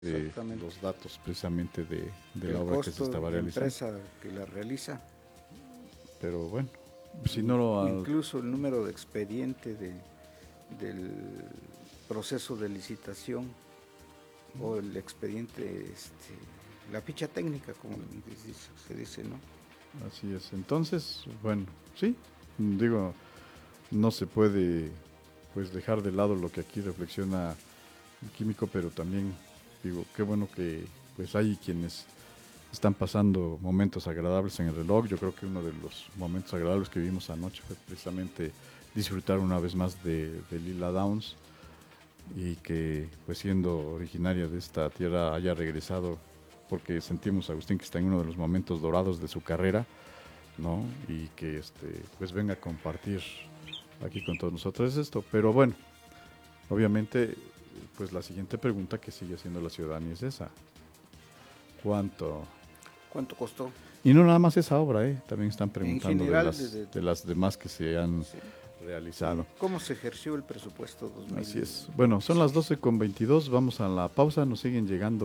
Exactamente. Los datos precisamente de El la obra que se costo estaba de la realizando. empresa que la realiza, Pero bueno, si no lo... incluso el número de expediente del proceso de licitación o el expediente, la ficha técnica, como se dice, ¿no? Así es. Entonces, bueno, sí, digo, no se puede pues dejar de lado lo que aquí reflexiona el químico, pero también digo, qué bueno que pues hay quienes están pasando momentos agradables en el reloj. Yo creo que uno de los momentos agradables que vivimos anoche fue precisamente disfrutar una vez más de Lila Downs, y que pues siendo originaria de esta tierra haya regresado, porque sentimos, Agustín, que está en uno de los momentos dorados de su carrera, ¿no? Y que pues venga a compartir aquí con todos nosotros esto. Pero bueno, obviamente pues la siguiente pregunta que sigue haciendo la ciudadanía es esa: ¿cuánto costó? Y no nada más esa obra, también están preguntando general, de las demás que se han realizado. ¿Cómo se ejerció el presupuesto 2020? Así es. Bueno, son las 12:22, vamos a la pausa. Nos siguen llegando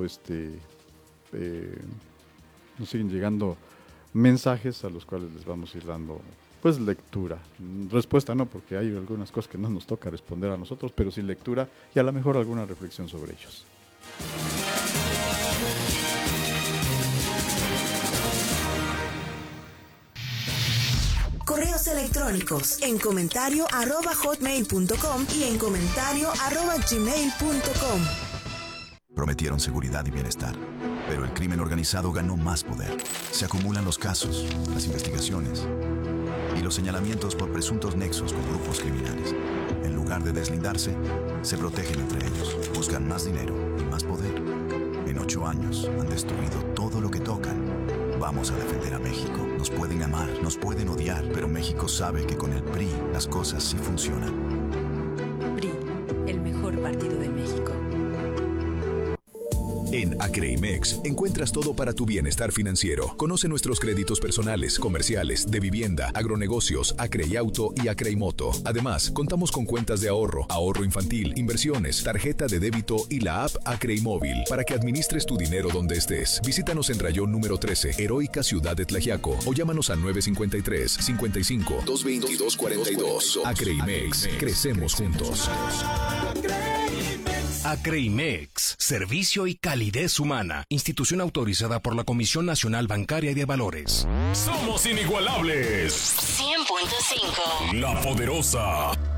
mensajes a los cuales les vamos a ir dando pues lectura. Respuesta no, porque hay algunas cosas que no nos toca responder a nosotros, pero sí lectura y a lo mejor alguna reflexión sobre ellos. Correos electrónicos en comentario@hotmail.com y en comentario@gmail.com. Prometieron seguridad y bienestar, pero el crimen organizado ganó más poder. Se acumulan los casos, las investigaciones y los señalamientos por presuntos nexos con grupos criminales. En lugar de deslindarse, se protegen entre ellos, buscan más dinero y más poder. En 8 años han destruido todo lo que tocan. Vamos a defender a México. Nos pueden amar, nos pueden odiar, pero México sabe que con el PRI las cosas sí funcionan. PRI, el mejor partido de México. En Acreimex encuentras todo para tu bienestar financiero. Conoce nuestros créditos personales, comerciales, de vivienda, agronegocios, Acreiauto y Acreimoto. Además, contamos con cuentas de ahorro, ahorro infantil, inversiones, tarjeta de débito y la app Acreimóvil para que administres tu dinero donde estés. Visítanos en Rayón número 13, Heroica Ciudad de Tlaxiaco, o llámanos al 953 55 222 42. Acreimex, crecemos juntos. Acreimex, servicio y calidez humana. Institución autorizada por la Comisión Nacional Bancaria y de Valores. Somos inigualables. 100.5. La Poderosa.